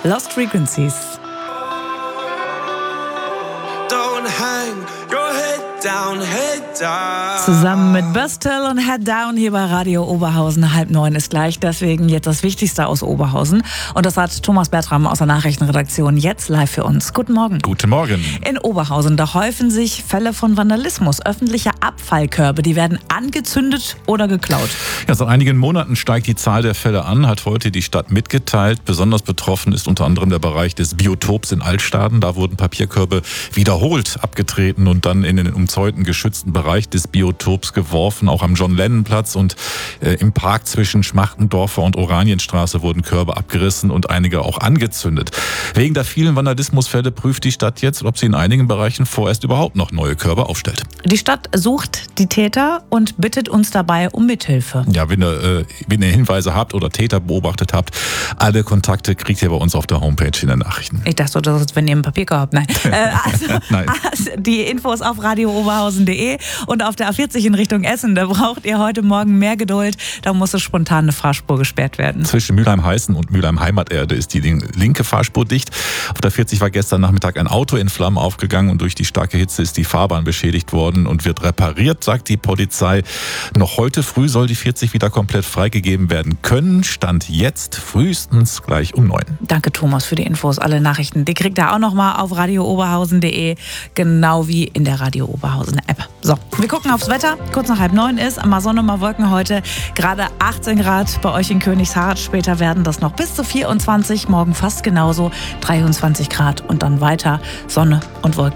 Lost Frequencies. Don't hang your head down, head down. Zusammen mit Bastille und Head Down hier bei Radio Oberhausen. 8:30 ist gleich, deswegen jetzt das Wichtigste aus Oberhausen. Und das hat Thomas Bertram aus der Nachrichtenredaktion jetzt live für uns. Guten Morgen. Guten Morgen. In Oberhausen, da häufen sich Fälle von Vandalismus. Öffentliche Abfallkörbe, die werden angezündet oder geklaut. Ja, seit einigen Monaten steigt die Zahl der Fälle an, hat heute die Stadt mitgeteilt. Besonders betroffen ist unter anderem der Bereich des Biotops in Altstaden. Da wurden Papierkörbe wiederholt abgetreten und dann in den umzäunten geschützten Bereich des Biotops geworfen. Auch am John-Lennon-Platz und im Park zwischen Schmachtendorfer und Oranienstraße wurden Körbe abgerissen und einige auch angezündet. Wegen der vielen Vandalismusfälle prüft die Stadt jetzt, ob sie in einigen Bereichen vorerst überhaupt noch neue Körbe aufstellt. Die Stadt sucht die Täter und bittet uns dabei um Mithilfe. Ja, wenn ihr Hinweise habt oder Täter beobachtet habt, alle Kontakte kriegt ihr bei uns auf der Homepage in den Nachrichten. Ich dachte, das ist, wenn ihr einen Papierkorb habt. Nein. Nein. Die Infos auf radiooberhausen.de und auf der A40 in Richtung Essen. Da braucht ihr heute Morgen mehr Geduld. Da muss es spontan eine Fahrspur gesperrt werden. Zwischen Mülheim-Heißen und Mülheim-Heimaterde ist die linke Fahrspur dicht. Auf der 40 war gestern Nachmittag ein Auto in Flammen aufgegangen und durch die starke Hitze ist die Fahrbahn beschädigt worden und wird repariert, sagt die Polizei. Noch heute früh soll die 40 wieder komplett freigegeben werden können. Stand jetzt frühestens gleich um 9. Danke, Thomas, für die Infos. Alle Nachrichten, die kriegt ihr auch nochmal auf radiooberhausen.de, genau wie in der Radio Oberhausen App. So, wir gucken aufs Wetter. Kurz nach 8:30 ist, mal Sonne, mal Wolken heute. Gerade 18 Grad bei euch in Königshardt. Später werden das noch bis zu 24. Morgen fast genauso, 23 Grad und dann weiter Sonne und Wolken.